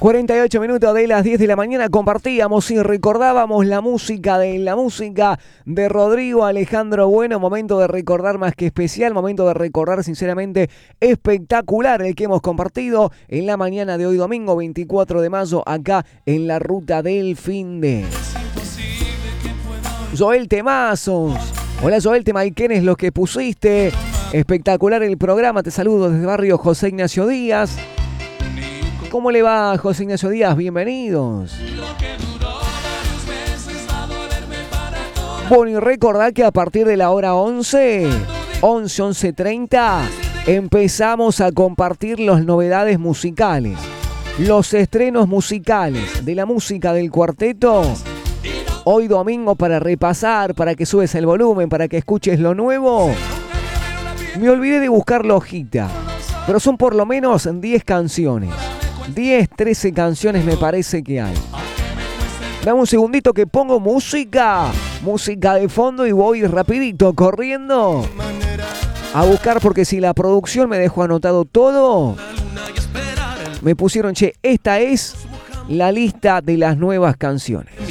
48 minutos de las 10 de la mañana compartíamos y recordábamos la música de Rodrigo Alejandro Bueno. Momento de recordar más que especial, momento de recordar sinceramente espectacular el que hemos compartido en la mañana de hoy domingo 24 de mayo acá en la ruta del Finde. Joel Temazos. Hola Joel, ¿quiénes los que pusiste? Espectacular el programa, te saludo desde barrio José Ignacio Díaz. ¿Cómo le va, José Ignacio Díaz? Bienvenidos. Bueno, y recordad que a partir de la hora 11:30, empezamos a compartir las novedades musicales, los estrenos musicales de la música del cuarteto. Hoy domingo para repasar, para que subes el volumen, para que escuches lo nuevo. Me olvidé de buscar la hojita, pero son por lo menos 10 canciones. 10, 13 canciones me parece que hay. Dame un segundito que pongo música de fondo y voy rapidito, corriendo a buscar, porque si la producción me dejó anotado todo, me pusieron, esta es la lista de las nuevas canciones.